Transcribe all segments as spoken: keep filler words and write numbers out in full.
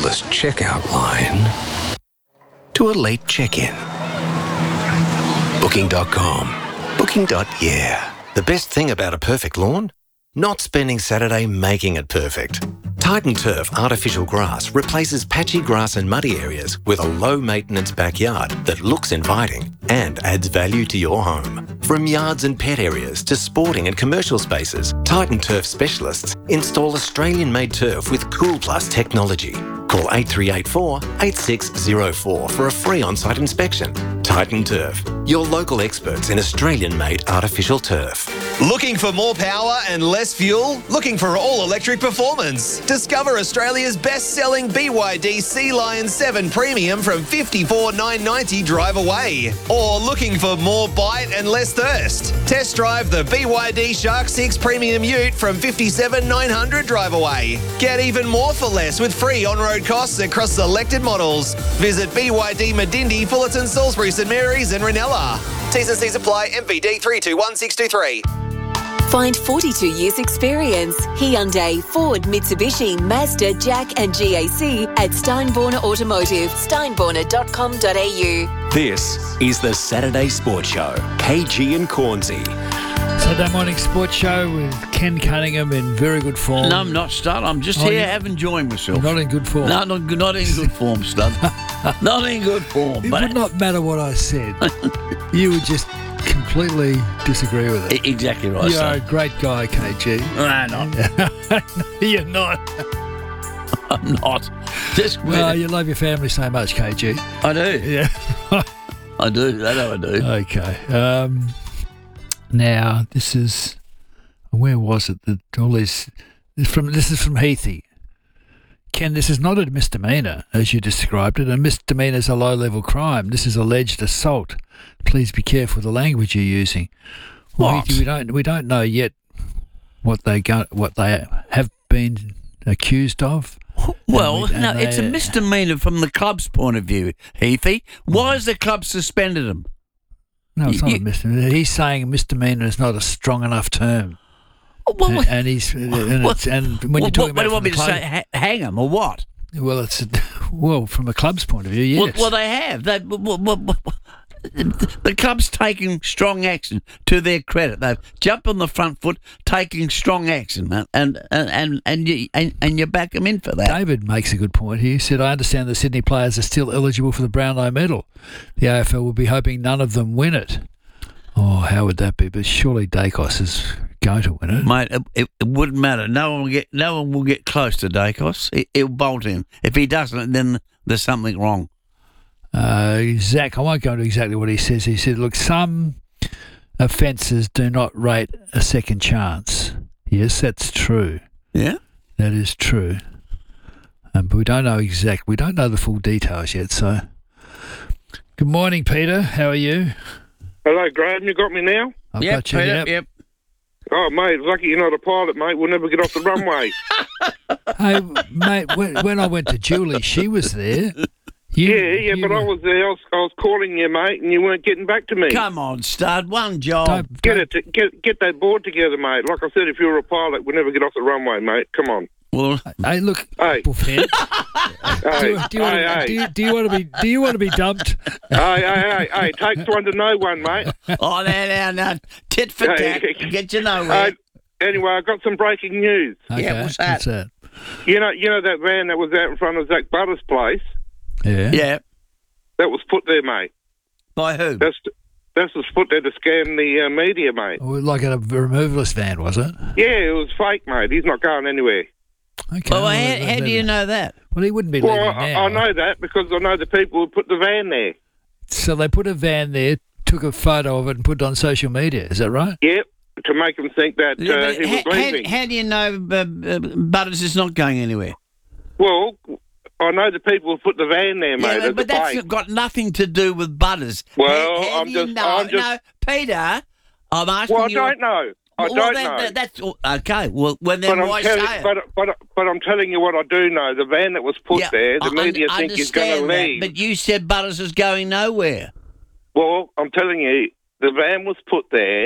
ridiculous checkout line to a late check-in. Booking dot com. Booking. Yeah. The best thing about a perfect lawn? Not spending Saturday making it perfect. Titan Turf artificial grass replaces patchy grass and muddy areas with a low-maintenance backyard that looks inviting and adds value to your home. From yards and pet areas to sporting and commercial spaces, Titan Turf specialists install Australian-made turf with Cool Plus technology. Call eight three eight four, eight six zero four for a free on-site inspection. Titan Turf, your local experts in Australian-made artificial turf. Looking for more power and less fuel? Looking for all-electric performance? Discover Australia's best-selling B Y D Sea Lion seven Premium from fifty-four thousand nine hundred ninety dollars drive away. Or looking for more bite and less thirst? Test drive the B Y D Shark six Premium Ute from fifty-seven thousand nine hundred dollars drive away. Get even more for less with free on-road costs across selected models. Visit B Y D Medindi, Fullerton, Salisbury, St Mary's and Ranella. T's and C's apply. M V D three two one six two three. Find forty-two years experience. Hyundai, Ford, Mitsubishi, Mazda, Jack and G A C at Steinborner Automotive. steinborner dot com dot a u. This is the Saturday Sports Show. K G and Cornsey. Saturday morning sports show with Ken Cunningham in very good form. No, I'm not, Stud. I'm just Oh, here you- having enjoying myself. You're not in good form. No, not, not in good form, Stud. Not in good form. It but would not matter what I said. You would just completely disagree with it. E- Exactly right, You're a Stud. great guy, K G. No, I'm not. You're not. I'm not. Just Well, you love your family so much, K G. I do. Yeah. I do. I know I do. Okay. Um, now, this is... Where was it? That all these... This, from, this is from Heathy. Ken, this is not a misdemeanour, as you described it. A misdemeanour is a low-level crime. This is alleged assault. Please be careful with the language you're using. Well, What? Heathy, we don't we don't know yet what they go, what they have been accused of. Well, And we- no, and it's a they- misdemeanour from the club's point of view, Heathy. Why has the club suspended him? No, it's not You- a misdemeanour. He's saying misdemeanour is not a strong enough term. Well, and, and he's and, what- it's, and when you're what, talking what about do you want me from to the say? club- Ha- hang him or what? Well, it's a, well from a club's point of view, yes. Well, well, they have. They, well, well, well, the club's taking strong action to their credit. They've jumped on the front foot, taking strong action, man, and and and and you and, and you back them in for that. David makes a good point. He said, "I understand the Sydney players are still eligible for the Brownlow medal. The A F L will be hoping none of them win it." Oh, how would that be? But surely Dacos is going to win it. Mate, it, it, it wouldn't matter. No one will get no one will get close to Dacos. He, he'll bolt in. If he doesn't, then there's something wrong. Uh, Zach, I won't go into exactly what he says. He said, look, some offences do not rate a second chance. Yes, that's true. Yeah. That is true. Um, but we don't know exact. We don't know the full details yet. So, good morning, Peter. How are you? Hello, Graham. You got me now? I've Yep. got you. Peter, Yep. yep. Oh, mate, lucky you're not a pilot, mate. We'll never get off the runway. Hey, mate, when, when I went to Julie, she was there. You, yeah, yeah, you but I were- was there. I was, I was calling you, mate, and you weren't getting back to me. Come on, stud. One job. Don't, Get don't- it, get get that board together, mate. Like I said, if you were a pilot, we'll never get off the runway, mate. Come on. Well, Hey, look, Hey. bullhead. Hey, Do, you- do you want hey, to, hey. do, you, do you want to be? Do you want to be dumped? hey, hey, hey, hey, takes one to know one, mate. oh, now, now, now. Tit for tat. Get you nowhere. Uh, anyway, I got some breaking news. Okay, what's that? What's that? You know, you know that van that was out in front of Zach Butter's place? Yeah. yeah. That was put there, mate. By who? That's that was put there to scam the uh, media, mate. Oh, like a removalist van, was it? Yeah, it was fake, mate. He's not going anywhere. Okay. well, well, how, then- how do you know that? Well, he wouldn't be Well, leaving I, now. I know that because I know the people who put the van there. So they put a van there, took a photo of it, and put it on social media. Is that right? Yep, to make them think that Yeah, uh, but he was how, leaving. how, how do you know uh, uh, Butters is not going anywhere? Well, I know the people who put the van there, mate. Yeah, at but the that's base. got nothing to do with Butters. Well, how, how I'm do you just- know? I'm just- No, Peter, I'm asking Well, I you. don't know. I well, don't that, know. that- that's okay. Well, well then but why I'm, telling, say it? but, but, but I'm telling you what I do know. The van that was put Yeah, there, the I media un- think he's going to understand that, leave. But you said Butters is going nowhere. Well, I'm telling you, the van was put there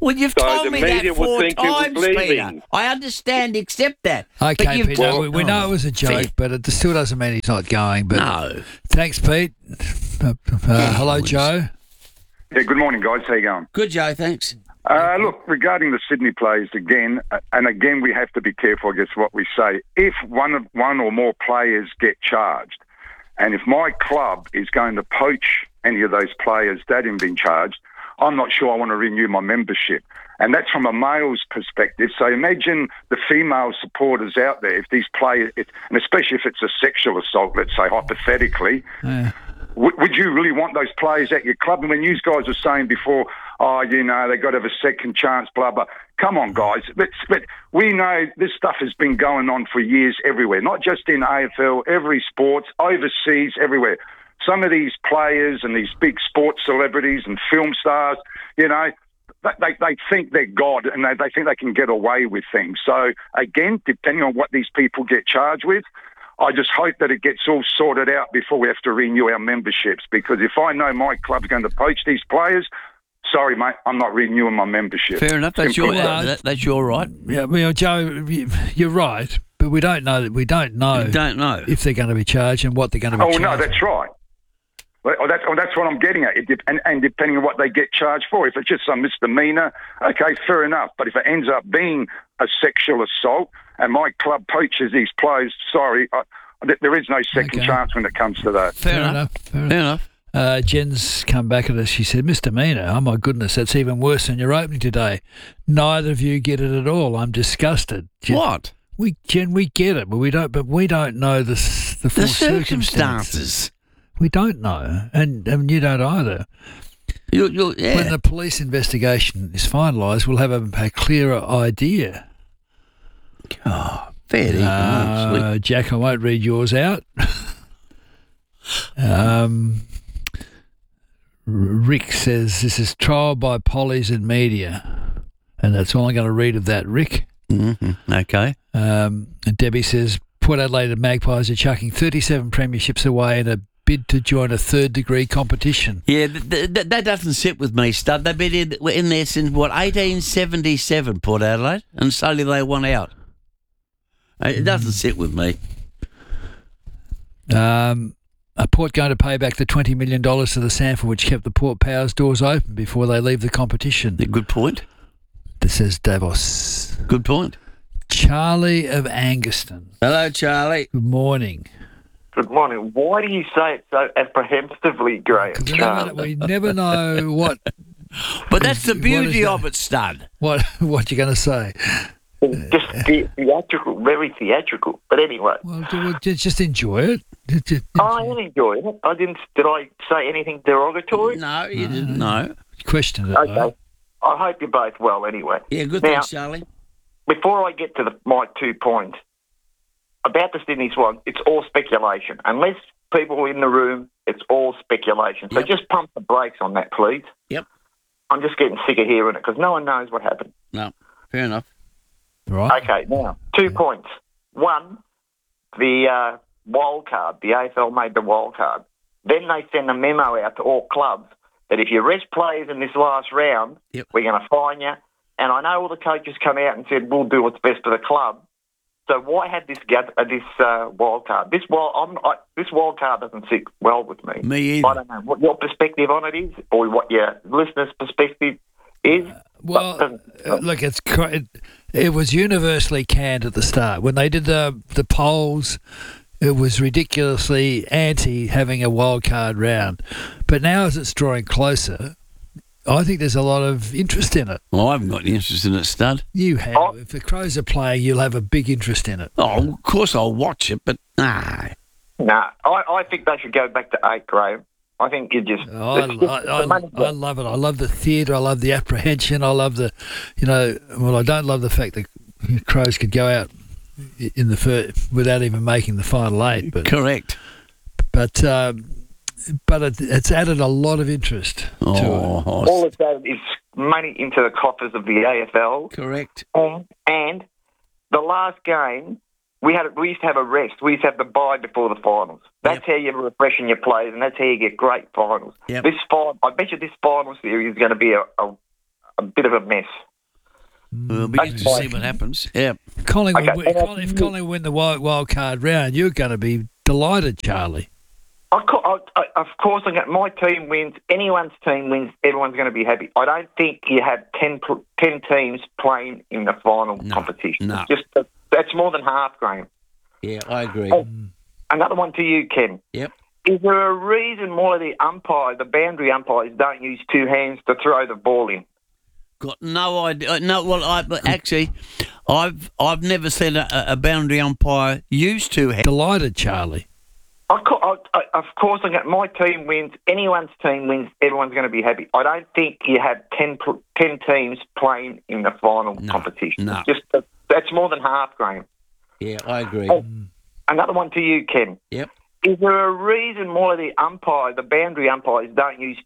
Well, you've So told the me media that would four think it was times, Peter. leaving. I understand, accept that. But Okay, you've Peter, told- we, we know it was a joke, Fair. but it still doesn't mean he's not going. But No. thanks, Pete. Uh, uh, hello, Joe. Yeah, good morning, guys. How you going? Good, Joe, thanks. Uh, look, regarding the Sydney players again, uh, and again, we have to be careful, I guess, what we say. If one of one or more players get charged, and if my club is going to poach any of those players that have been charged, I'm not sure I want to renew my membership. And that's from a male's perspective. So imagine the female supporters out there, if these players, if, and especially if it's a sexual assault, let's say, hypothetically, Yeah. W- would you really want those players at your club? And when you guys were saying before, oh, you know, they got to have a second chance, blah, blah. Come on, guys. Let's, let, we know this stuff has been going on for years everywhere, not just in A F L, every sport, overseas, everywhere. Some of these players and these big sports celebrities and film stars, you know, they, they think they're God and they, they think they can get away with things. So, again, depending on what these people get charged with, I just hope that it gets all sorted out before we have to renew our memberships, because if I know my club's going to poach these players, sorry, mate, I'm not renewing my membership. Fair enough. That's your, Simple as that. that, that's your right. Yeah, well, Joe, you- you're right, but we don't know that we don't know You don't know. if they're going to be charged and what they're going to be Oh, charged. no, that's right. Well, oh, that's, oh, that's what I'm getting at. It dep- and, and depending on what they get charged for, if it's just some misdemeanour, okay, fair enough. But if it ends up being a sexual assault and my club poaches these players, sorry, I, th- there is no second Okay. chance when it comes to that. Fair, Fair enough. enough. Fair Fair enough. enough. Uh, Jen's come back at us. She said, misdemeanour. Oh, my goodness, that's even worse than your opening today. Neither of you get it at all. I'm disgusted. Jen, What? We, Jen, we get it, but we don't. But we don't know the s- the full The circumstances. circumstances. We don't know, and and you don't either. You, you, yeah. When the police investigation is finalised, we'll have a, a clearer idea. oh, fair dinkum, Uh, Jack, I won't read yours out. um, R- Rick says this is trial by pollies and media, and that's all I'm going to read of that, Rick. Mm-hmm. Okay. Um, and Debbie says Port Adelaide Magpies are chucking thirty-seven premierships away in a bid to join a third-degree competition. Yeah, th- th- th- that doesn't sit with me, Stud. They've been in, in there since, what, eighteen seventy-seven, Port Adelaide? And slowly they won out. Uh, It doesn't sit with me. Um, a Port going to pay back the twenty million dollars to the Sanford, which kept the Port Powers doors open before they leave the competition. Yeah, good point. This says Davos. Good point. Charlie of Angaston. Hello, Charlie. Good morning. Good morning. Why do you say it so apprehensively, Graham? 'Cause we never, we never know what But that's the What beauty is of that? it, Stud. what what you're going to say. Just the- theatrical, very theatrical. But anyway, Well, do- well, ju- just enjoy it. Ju- ju- I am enjoying it. I didn't. Did I say anything derogatory? No, you didn't know. Question it. Okay. though. I hope you're both well. Anyway, Yeah, good Now- thanks, Charlie. before I get to the, my two points about the Sydney Swans, it's all speculation. Unless people in the room, it's all speculation. So Yep. just pump the brakes on that, please. Yep. I'm just getting sick of hearing it because no one knows what happened. No, fair enough. Right. Okay, now, two points. One, the uh, wild card, the A F L made the wild card. Then they send a memo out to all clubs that if you rest players in this last round, Yep. we're going to fine you. And I know all the coaches come out and said, we'll do what's best for the club. So why had this gat- uh, this uh, wild card? This wild, I'm, I, this wild card doesn't sit well with me. Me either. I don't know what your perspective on it is or what your listeners' perspective is. Well, But- uh, look, it's cr- it, it was universally canned at the start when they did the the polls. It was ridiculously anti having a wild card round, but now as it's drawing closer, I think there's a lot of interest in it. Well, I haven't got any interest in it, Stud. You have. Oh. If the Crows are playing, you'll have a big interest in it. Oh, of course I'll watch it, but nah. No, I, I think they should go back to eight, Graham. I think you just. Oh, I, it's just I, the money I, I love it. I love the theatre. I love the apprehension. I love the, you know, well, I don't love the fact that Crows could go out in the fir- without even making the final eight. But Correct. but um, but it, it's added a lot of interest to it. Oh, all it's added is money into the coffers of the A F L. correct. And, and the last game, we had we used to have a rest. We used to have the bye before the finals. That's Yep. how you refreshen your players, and that's how you get great finals. Yep. This final, I bet you this final series is going to be a, a, a bit of a mess. We'll be good to see what happens. Yeah. Collingwood, Okay, win- and I- Colling- if Collingwood win the wild, wild card round, you're going to be delighted, Charlie. Of course, I, I, of course, I get my team wins. Anyone's team wins. Everyone's going to be happy. I don't think you have ten, pl- ten teams playing in the final No, competition. no. Just uh, that's more than half, Graham. Yeah, I agree. Oh, another one to you, Ken. Yep. Is there a reason why the umpire, the boundary umpires, don't use two hands to throw the ball in? Got no idea. No, well, I but actually, I've I've never seen a, a boundary umpire use two hands. Delighted, Charlie. Of course, I, I, of course, I get my team wins. Anyone's team wins. Everyone's going to be happy. I don't think you have ten, pl- ten teams playing in the final No, competition. no. Just uh, that's more than half, Graham. Yeah, I agree. Oh, another one to you, Ken. Yep. Is there a reason why the umpire, the boundary umpires, don't use